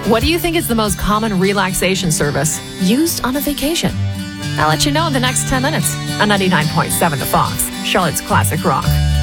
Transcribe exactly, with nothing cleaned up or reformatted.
What do you think is the most common relaxation service used on a vacation? I'll let you know in the next ten minutes on ninety-nine point seven The Fox, Charlotte's Classic Rock.